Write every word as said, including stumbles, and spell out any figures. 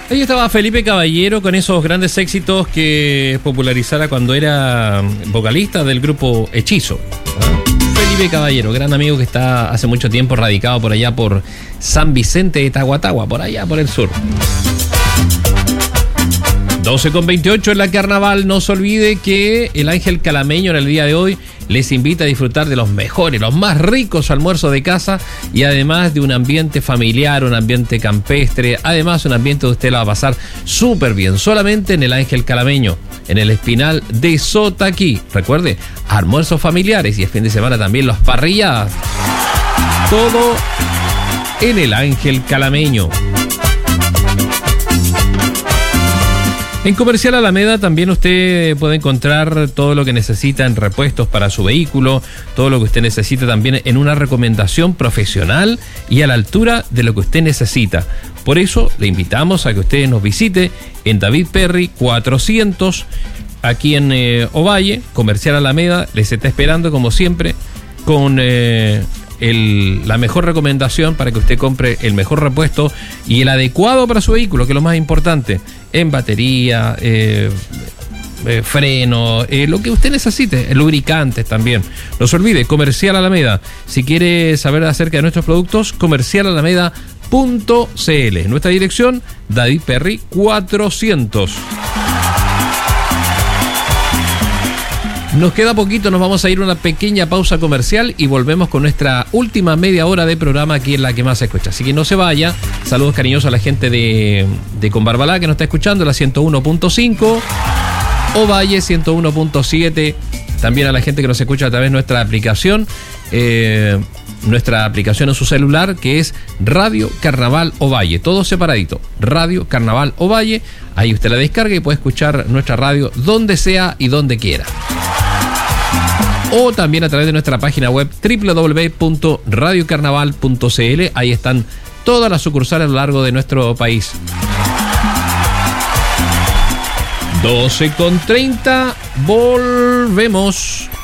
Ahí estaba Felipe Caballero con esos grandes éxitos que popularizara cuando era vocalista del grupo Hechizo. Felipe Caballero, gran amigo que está hace mucho tiempo radicado por allá por San Vicente de Tahuatahua, por allá por el sur. doce con veintiocho en la Carnaval. No se olvide que el Ángel Calameño en el día de hoy les invita a disfrutar de los mejores, los más ricos almuerzos de casa y además de un ambiente familiar, un ambiente campestre, además un ambiente donde usted la va a pasar súper bien, solamente en el Ángel Calameño, en el Espinal de Sotaquí. Recuerde, almuerzos familiares y el fin de semana también las parrilladas. Todo en el Ángel Calameño. En Comercial Alameda también usted puede encontrar todo lo que necesita en repuestos para su vehículo, todo lo que usted necesita también en una recomendación profesional y a la altura de lo que usted necesita. Por eso le invitamos a que usted nos visite en David Perry cuatrocientos, aquí en eh, Ovalle. Comercial Alameda les está esperando como siempre con eh, el, la mejor recomendación para que usted compre el mejor repuesto y el adecuado para su vehículo, que es lo más importante, en batería, eh, eh, freno, eh, lo que usted necesite, lubricantes también. No se olvide, Comercial Alameda. Si quiere saber acerca de nuestros productos, comercial alameda punto c l. Nuestra dirección, David Perry cuatrocientos. Nos queda poquito, nos vamos a ir a una pequeña pausa comercial y volvemos con nuestra última media hora de programa aquí en La Que Más Se Escucha. Así que no se vaya. Saludos cariñosos a la gente de, de Combarbalá que nos está escuchando, la ciento uno punto cinco, Ovalle ciento uno punto siete. También a la gente que nos escucha a través de nuestra aplicación, eh, nuestra aplicación en su celular, que es Radio Carnaval Ovalle, todo separadito, Radio Carnaval Ovalle. Ahí usted la descarga y puede escuchar nuestra radio donde sea y donde quiera. O también a través de nuestra página web doble u doble u doble u punto radio carnaval punto c l. Ahí están todas las sucursales a lo largo de nuestro país. doce con treinta, volvemos.